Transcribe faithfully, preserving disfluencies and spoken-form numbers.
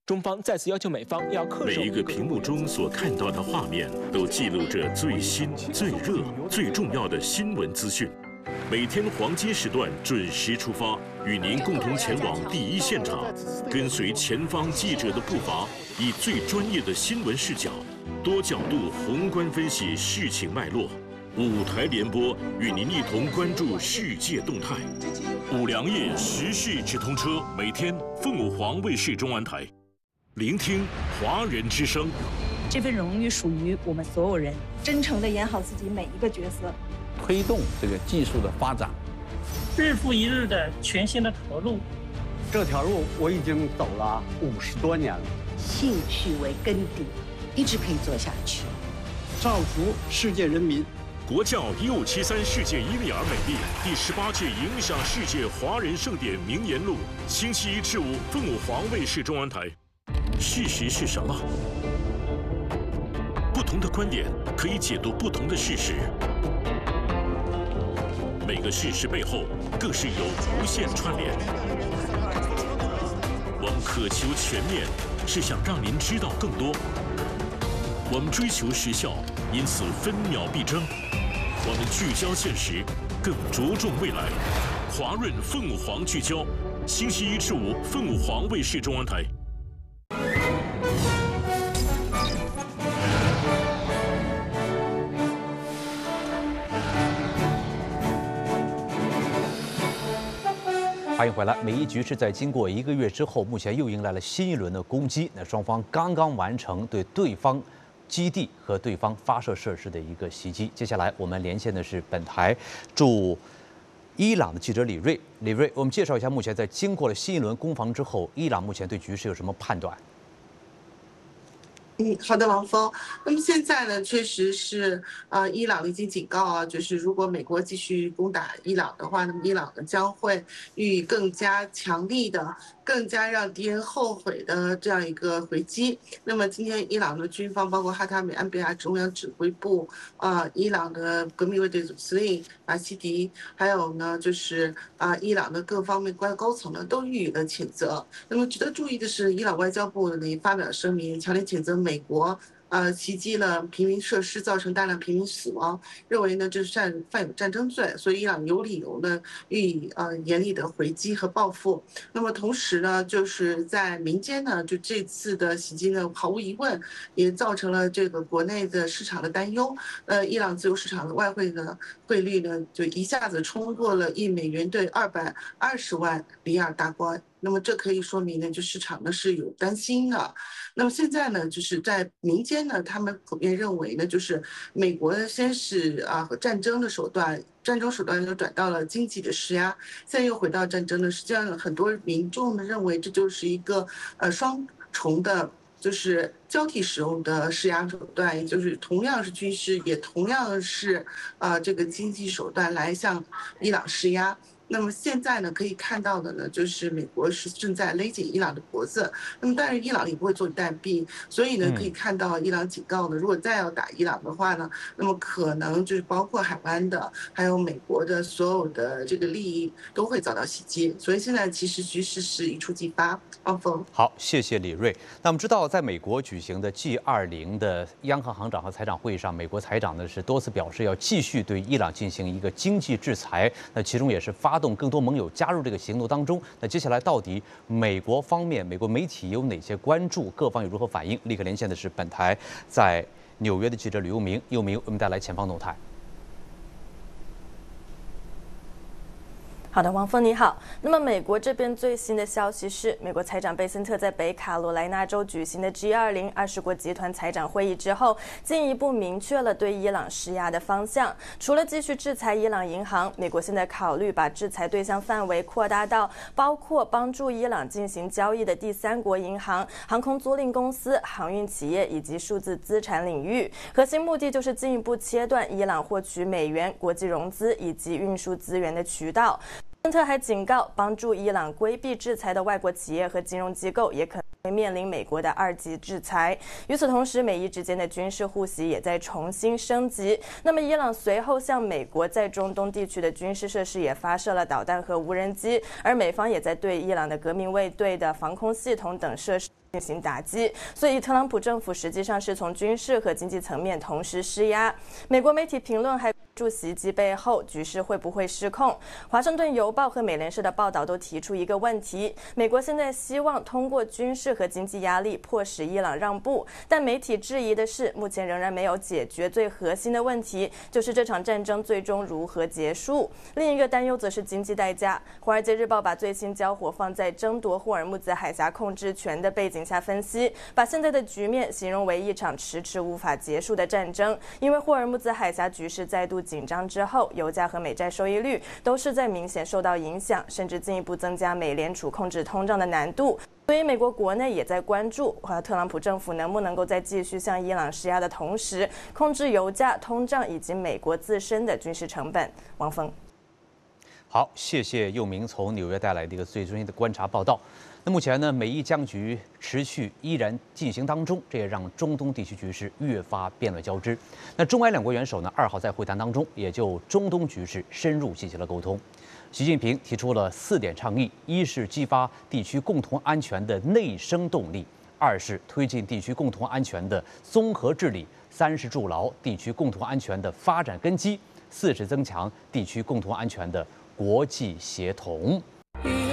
中方再次要求美方要恪守。 每一个屏幕中所看到的画面，都记录着最新、最热、最重要的新闻资讯。每天黄金时段准时出发，与您共同前往第一现场，跟随前方记者的步伐，以最专业的新闻视角，多角度宏观分析事情脉络。五台联播与您一同关注世界动态。五粮液时事直通车，每天凤凰卫视中文台。聆听华人之声， 这份荣誉属于我们所有人。 真诚地演好自己每一个角色， 推动这个技术的发展， 日复一日的全新的投入。 这条路我已经走了五十多年了， 兴趣为根底，一直可以做下去。 造福世界人民。 国教一五七三世界伊利尔美丽第十八届影响世界华人盛典名言录，星期一至五凤凰卫视中文台。事实是什么？不同的观点可以解读不同的事实，每个事实背后更是有无限串联。我们渴求全面，是想让您知道更多。我们追求实效，因此分秒必争。我们聚焦现实，更着重未来。华润凤凰聚焦，星期一至五凤凰卫视中文台。 欢迎回来。美伊局势在经过一个月之后，目前又迎来了新一轮的攻击。那双方刚刚完成对对方基地和对方发射设施的一个袭击。接下来我们连线的是本台驻伊朗的记者李锐。李锐，我们介绍一下目前在经过了新一轮攻防之后，伊朗目前对局势有什么判断？ 嗯，好的，王峰。那么现在呢，确实是呃，伊朗已经警告啊，就是如果美国继续攻打伊朗的话，那么伊朗呢将会予以更加强力的、更加让敌人后悔的这样一个回击。那么今天伊朗的军方，包括哈塔米安贝亚中央指挥部、呃，伊朗的革命卫队总司令马西迪，还有呢就是啊、呃，伊朗的各方面高高层呢都予以了谴责。那么值得注意的是，伊朗外交部呢也发表声明，强烈谴责美国呃袭击了平民设施，造成大量平民死亡，认为呢这是战犯有战争罪，所以伊朗有理由呢予以呃严厉的回击和报复。那么同时呢，就是在民间呢，就这次的袭击呢，毫无疑问也造成了这个国内的市场的担忧。呃，伊朗自由市场的外汇的汇率呢，就一下子冲过了一美元兑二百二十万里亚尔大关。那么这可以说明呢，就市场呢是有担心的。那么现在呢，就是在民间呢，他们普遍认为呢，就是美国呢先是啊和战争的手段，战争手段又转到了经济的施压，现在又回到战争呢，实际上很多民众呢认为这就是一个呃双重的，就是交替使用的施压手段，也就是同样是军事，也同样是啊这个经济手段来向伊朗施压。那么现在呢，可以看到的呢，就是美国是正在勒紧伊朗的脖子。那么但是伊朗也不会坐以待毙，所以呢，可以看到伊朗警告呢，如果再要打伊朗的话呢，那么可能就是包括海湾的，还有美国的所有的这个利益都会遭到袭击。所以现在其实局势是一触即发。汪峰， 好，谢谢李锐。那我们知道，在美国举行的 G 二十 的央行行长和财长会议上，美国财长呢是多次表示要继续对伊朗进行一个经济制裁，那其中也是发动更多盟友加入这个行动当中。那接下来到底美国方面、美国媒体有哪些关注？各方有如何反应？立刻连线的是本台在纽约的记者吕又明，又明为我们带来前方动态。 好的，王峰你好。那么美国这边最新的消息是，美国财长贝森特在北卡罗来纳州举行的 G 二十 二十国集团财长会议之后，进一步明确了对伊朗施压的方向。除了继续制裁伊朗银行，美国现在考虑把制裁对象范围扩大到包括帮助伊朗进行交易的第三国银行、航空租赁公司、航运企业以及数字资产领域。核心目的就是进一步切断伊朗获取美元、国际融资以及运输资源的渠道。贝森特还警告，帮助伊朗规避制裁的外国企业和金融机构也可能会面临美国的二级制裁。与此同时，美伊之间的军事互袭也在重新升级。那么，伊朗随后向美国在中东地区的军事设施也发射了导弹和无人机，而美方也在对伊朗的革命卫队的防空系统等设施进行打击。所以，特朗普政府实际上是从军事和经济层面同时施压。美国媒体评论还注袭击背后局势会不会失控？华盛顿邮报和美联社的报道都提出一个问题：美国现在希望通过军事和经济压力迫使伊朗让步，但媒体质疑的是，目前仍然没有解决最核心的问题，就是这场战争最终如何结束。另一个担忧则是经济代价。华尔街日报把最新交火放在争夺霍尔木兹海峡控制权的背景下分析，把现在的局面形容为一场迟迟无法结束的战争，因为霍尔木兹海峡局势再度紧张之后，油价和美债收益率都是在明显受到影响，甚至进一步增加美联储控制通胀的难度。所以，美国国内也在关注，呃，特朗普政府能不能够在继续向伊朗施压的同时，控制油价、通胀以及美国自身的军事成本。王峰， 好，谢谢佑明从纽约带来的一个最新的观察报道。那目前呢，美伊僵局持续依然进行当中，这也让中东地区局势越发变乱交织。那中埃两国元首呢，二号在会谈当中也就中东局势深入进行了沟通。习近平提出了四点倡议：一是激发地区共同安全的内生动力；二是推进地区共同安全的综合治理；三是筑牢地区共同安全的发展根基；四是增强地区共同安全的国际协同。